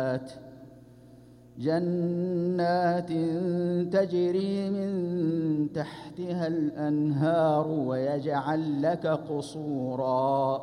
جنات تجري من تحتها الأنهار ويجعل لك قصورا